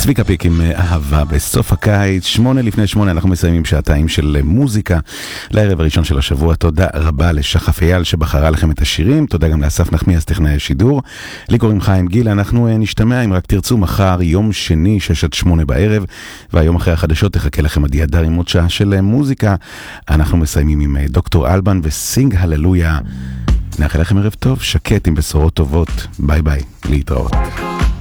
צביקה פיק עם אהבה בסוף הקיץ, 8:08 אנחנו מסיימים שעתיים של מוזיקה לערב הראשון של השבוע. תודה רבה לשחף אייל שבחרה לכם את השירים, תודה גם לאסף נחמיאס טכנאי השידור. לי קוראים חיים גיל, אנחנו נשתמע אם רק תרצו מחר יום שני 6-8 בערב, והיום אחרי החדשות תחכה לכם עדי הדר עם עוד שעה של מוזיקה. אנחנו מסיימים עם דוקטור אלבן וסינג הללויה. נאחל לכם ערב טוב, שקט עם בשורות טובות, ביי ביי, להתראות.